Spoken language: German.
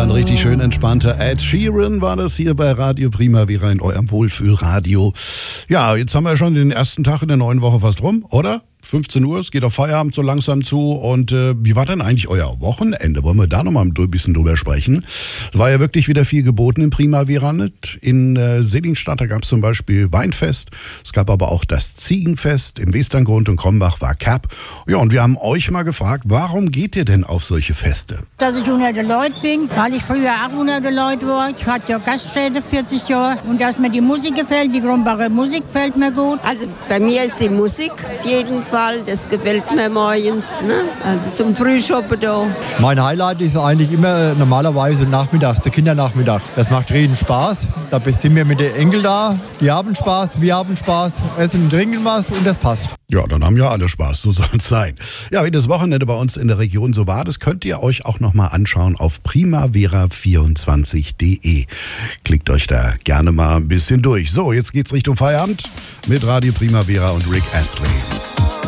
ein richtig schön entspannter Ed Sheeran war das hier bei Radio Primavera in eurem Wohlfühlradio. Ja, jetzt haben wir schon den ersten Tag in der neuen Woche fast rum, oder? 15 Uhr, es geht auf Feierabend so langsam zu. Und wie war denn eigentlich euer Wochenende? Wollen wir da nochmal ein bisschen drüber sprechen? Es war ja wirklich wieder viel geboten in Primavera. In Seligenstadt, da gab es zum Beispiel Weinfest. Es gab aber auch das Ziegenfest. Im Westerngrund und Krombach war Cap. Ja, und wir haben euch mal gefragt, warum geht ihr denn auf solche Feste? Dass ich unter den Leuten bin, weil ich früher auch unter den Leuten war. Ich hatte ja Gaststätte 40 Jahre. Und dass mir die Musik gefällt, die Krombacher Musik gefällt mir gut. Also bei mir ist die Musik auf jeden Fall. Das gefällt mir morgens, ne? Also zum Frühschoppen da. Mein Highlight ist eigentlich immer normalerweise nachmittags, der Kindernachmittag. Das macht riesen Spaß. Da sind wir mit den Enkeln da, die haben Spaß, wir haben Spaß, essen und trinken was und das passt. Ja, dann haben ja alle Spaß, so soll es sein. Ja, wie das Wochenende bei uns in der Region so war, das könnt ihr euch auch nochmal anschauen auf primavera24.de. Klickt euch da gerne mal ein bisschen durch. So, jetzt geht's Richtung Feierabend mit Radio Primavera und Rick Astley.